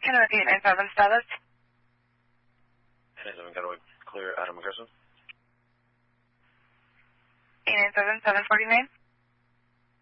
Can I repeat 97 status? 97 Gateway, clear Adam McPherson. 897 749.